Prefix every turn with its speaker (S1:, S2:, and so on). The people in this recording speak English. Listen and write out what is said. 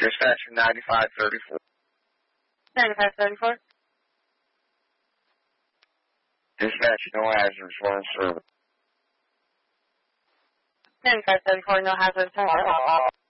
S1: Dispatcher 9534.
S2: 9534.
S1: Dispatcher, no hazards, phone service.
S2: 9534, no hazard.